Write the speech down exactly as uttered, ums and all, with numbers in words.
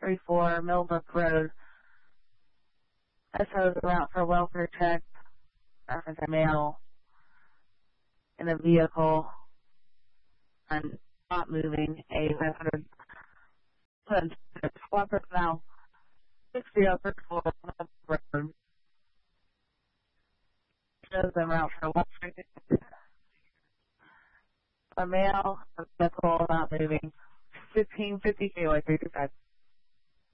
three four Millbrook Road. S O is out for welfare check. Reference a male in a vehicle and not moving. A five hundred squad personnel six zero three four Road. Shows them out for welfare check. A male, a vehicle not moving. fifteen fifty K Y three two five.